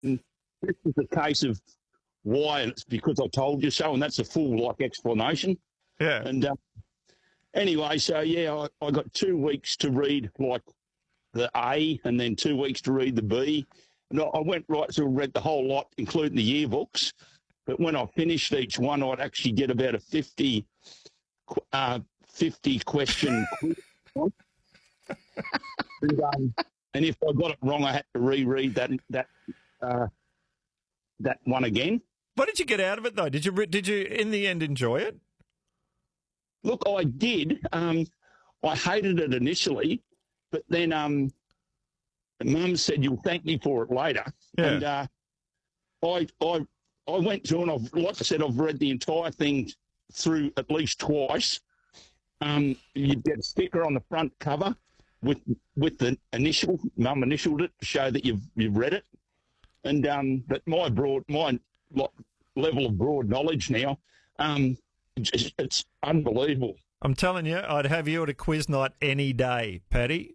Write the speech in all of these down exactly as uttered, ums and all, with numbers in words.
And this is the case of why, and it's because I told you so, and that's a full like explanation. Yeah. And uh, anyway, so yeah, I, I got two weeks to read like the A, and then two weeks to read the B. And I, I went right through and read the whole lot, including the yearbooks. But when I finished each one, I'd actually get about a fifty, uh, fifty question quiz. and, um, and if I got it wrong, I had to reread that that uh, that one again. What did you get out of it though? Did you did you in the end enjoy it? Look, I did. Um, I hated it initially, but then um, Mum said you'll thank me for it later. Yeah. And uh, I I I went through and I've like I said I've read the entire thing through at least twice. Um, you get a sticker on the front cover with with the initial. Mum initialed it to show that you've you've read it. And um, but my broad my level of broad knowledge now, um, it's, it's unbelievable. I'm telling you, I'd have you at a quiz night any day, Paddy.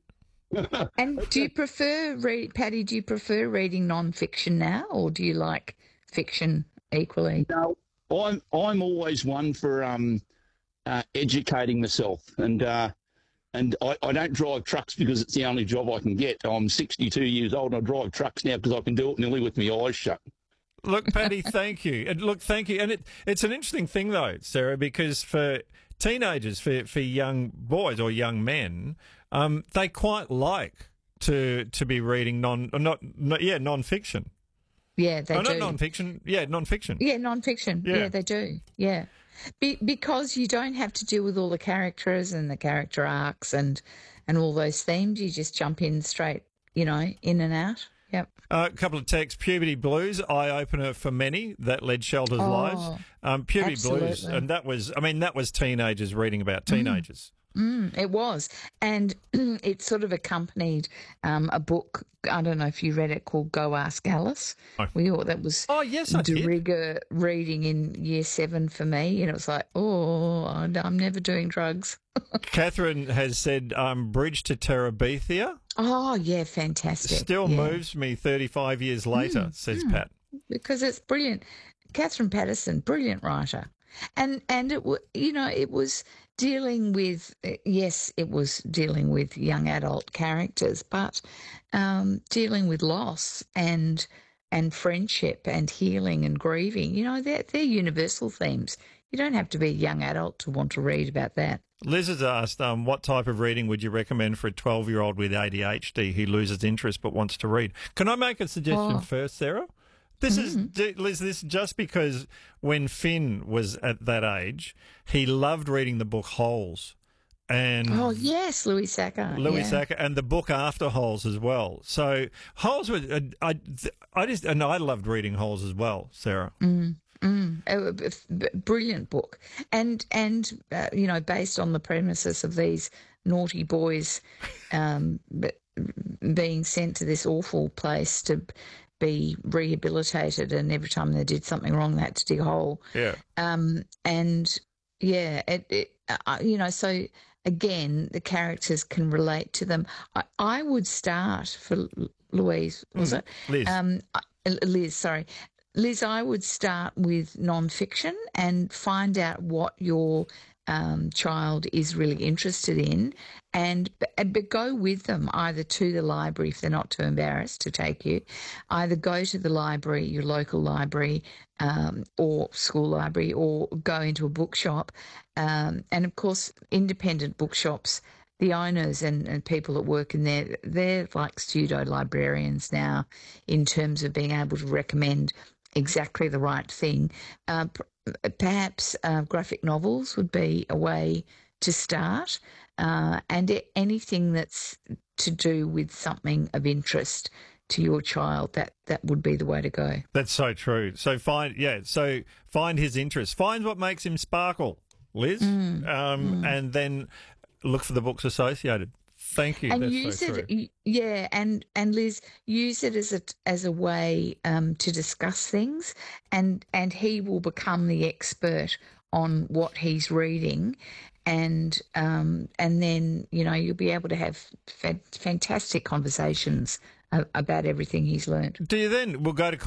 And do you prefer read, Paddy? Do you prefer reading non-fiction now, or do you like fiction equally? No, I'm I'm always one for um, uh, educating myself, and uh, and I, I don't drive trucks because it's the only job I can get. I'm sixty-two years old, and I drive trucks now because I can do it nearly with my eyes shut. Look, Paddy, thank you. And look, thank you. And it, it's an interesting thing, though, Sarah, because for teenagers, for, for young boys or young men, um, they quite like to to be reading non, not, not yeah, non-fiction. Yeah, they oh, do. not non-fiction. Yeah, non-fiction. Yeah, non-fiction. Yeah, yeah they do. Yeah. Be- because you don't have to deal with all the characters and the character arcs and, and all those themes. You just jump in straight, you know, in and out. Yep. Uh, a couple of texts. Puberty Blues, eye-opener for many that led shelters' Oh, lives. Um, Puberty absolutely. Blues, and that was, I mean, that was teenagers reading about teenagers. Mm, it was. And it sort of accompanied um, a book, I don't know if you read it, called Go Ask Alice. Oh. We thought that was Oh, yes, I de did. rigueur reading in year seven for me. And it was like, oh, I'm never doing drugs. Catherine has said um, Bridge to Terabithia. Oh, yeah, fantastic. Still yeah. moves me thirty-five years later, says Pat. Because it's brilliant. Catherine Patterson, brilliant writer. And, and it w- you know, it was dealing with, yes, it was dealing with young adult characters, but um, dealing with loss and and friendship and healing and grieving. You know, they're, they're universal themes. You don't have to be a young adult to want to read about that. Liz has asked, um, what type of reading would you recommend for a twelve-year-old with A D H D who loses interest but wants to read? Can I make a suggestion Oh. first, Sarah? This Mm-hmm. is, Liz, this is just because when Finn was at that age, he loved reading the book Holes. And Oh, yes, Louis Sacco. Louis yeah. Sacco, and the book after Holes as well. So Holes was, uh, I, I just, and I loved reading Holes as well, Sarah. Mm, a, a- a brilliant book, and and uh, you know, based on the premises of these naughty boys um, b- being sent to this awful place to be rehabilitated, and every time they did something wrong, they had to dig a hole. Yeah. Um, and yeah, it, it uh, you know, so again, the characters can relate to them. I, I would start for L- Louise, was Mm, it? Liz. Um, I- Liz, sorry. Liz, I would start with non-fiction and find out what your um, child is really interested in, and but go with them either to the library if they're not too embarrassed to take you. Either go to the library, your local library, um, or school library, or go into a bookshop. Um, and of course, independent bookshops, the owners and, and people that work in there, they're like pseudo librarians now in terms of being able to recommend exactly the right thing. Uh, p- perhaps uh, graphic novels would be a way to start, uh, and a- anything that's to do with something of interest to your child, that, that would be the way to go. That's so true. So find, yeah, so find his interest. Find what makes him sparkle, Liz, Mm, um, and then look for the books associated. Thank you. And That's use so it, true. y- yeah, and and Liz, use it as a as a way um, to discuss things, and and he will become the expert on what he's reading, and um, and then you know you'll be able to have fa- fantastic conversations uh, about everything he's learned. Do you then? We'll go to